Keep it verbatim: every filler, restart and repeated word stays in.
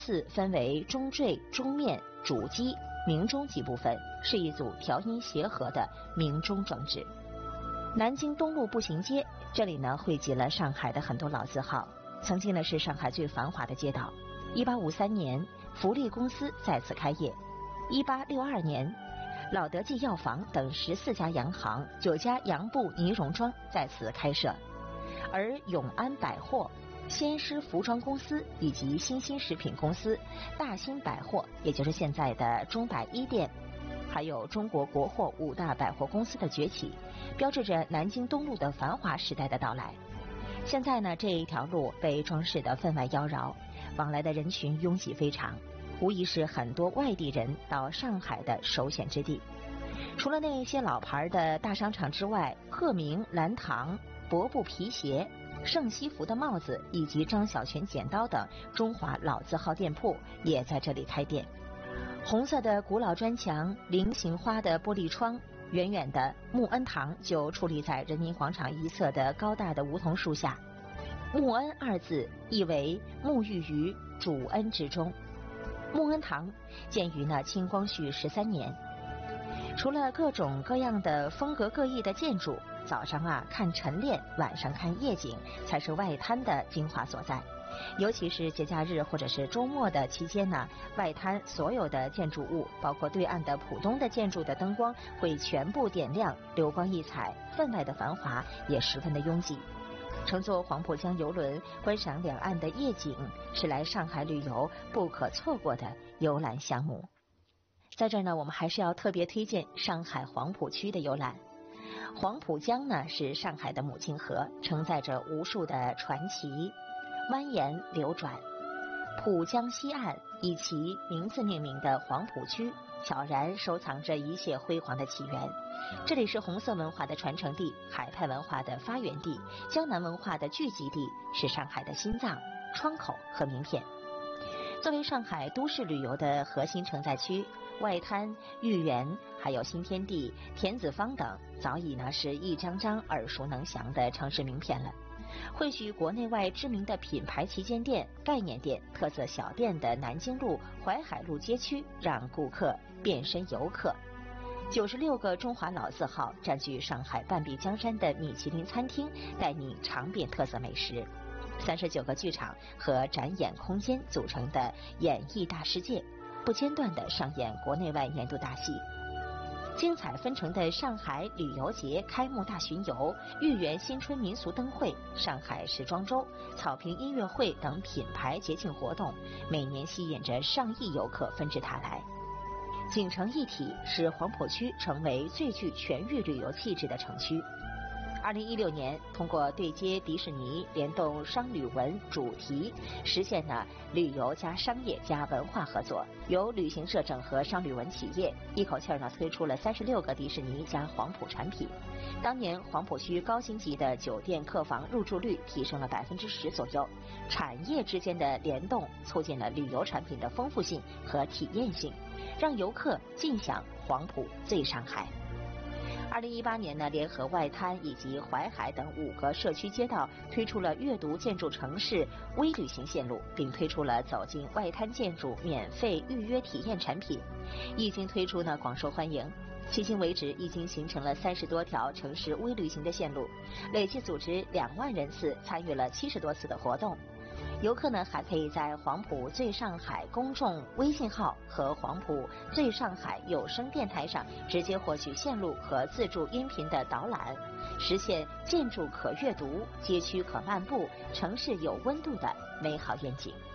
次分为中坠、中面、主基、明中几部分，是一组调音协和的明中装置。南京东路步行街，这里呢汇集了上海的很多老字号，曾经呢是上海最繁华的街道。一八五三年，福利公司在此开业。一八六二年，老德记药房等十四家洋行、九家洋布呢绒庄在此开设，而永安百货、先施服装公司以及新兴食品公司、大兴百货，也就是现在的中百一店，还有中国国货五大百货公司的崛起，标志着南京东路的繁华时代的到来。现在呢，这一条路被装饰得分外妖娆，往来的人群拥挤非常，无疑是很多外地人到上海的首选之地。除了那些老牌的大商场之外，鹤鸣、蓝塘、博布皮鞋、盛西服的帽子以及张小泉剪刀等中华老字号店铺也在这里开店。红色的古老砖墙，菱形花的玻璃窗，远远的穆恩堂就矗立在人民广场一侧的高大的梧桐树下。穆恩二字意为沐浴于主恩之中。穆恩堂建于呢清光绪十三年。除了各种各样的风格各异的建筑，早上啊看晨练，晚上看夜景，才是外滩的精华所在。尤其是节假日或者是周末的期间呢，外滩所有的建筑物，包括对岸的浦东的建筑的灯光会全部点亮，流光溢彩，分外的繁华，也十分的拥挤。乘坐黄浦江游轮观赏两岸的夜景，是来上海旅游不可错过的游览项目。在这儿呢，我们还是要特别推荐上海黄浦区的游览。黄浦江呢是上海的母亲河，承载着无数的传奇，蜿蜒流转。浦江西岸以其名字命名的黄浦区，悄然收藏着一切辉煌的起源。这里是红色文化的传承地，海派文化的发源地，江南文化的聚集地，是上海的心脏、窗口和名片。作为上海都市旅游的核心承载区，外滩、豫园还有新天地、田子坊等早已呢是一张张耳熟能详的城市名片了。汇聚国内外知名的品牌旗舰店、概念店、特色小店的南京路、淮海路街区，让顾客变身游客。九十六个中华老字号占据上海半壁江山的米其林餐厅，带你尝遍特色美食。三十九个剧场和展演空间组成的演艺大世界，不间断地上演国内外年度大戏。精彩纷呈的上海旅游节开幕大巡游、豫园新春民俗灯会、上海时装周、草坪音乐会等品牌节庆活动，每年吸引着上亿游客纷至沓来。锦城一体，使黄浦区成为最具全域旅游气质的城区。二零一六年，通过对接迪士尼，联动商旅文主题，实现了旅游加商业加文化合作。由旅行社整合商旅文企业，一口气儿呢推出了三十六个迪士尼加黄浦产品。当年黄浦区高星级的酒店客房入住率提升了百分之十左右。产业之间的联动，促进了旅游产品的丰富性和体验性，让游客尽享黄浦最上海。二零一八年呢，联合外滩以及淮海等五个社区街道，推出了阅读建筑城市微旅行线路，并推出了走进外滩建筑免费预约体验产品，一经推出呢，广受欢迎。迄今为止，已经形成了三十多条城市微旅行的线路，累计组织两万人次参与了七十多次的活动。游客呢还可以在黄浦最上海公众微信号和黄浦最上海有声电台上直接获取线路和自助音频的导览，实现建筑可阅读、街区可漫步、城市有温度的美好愿景。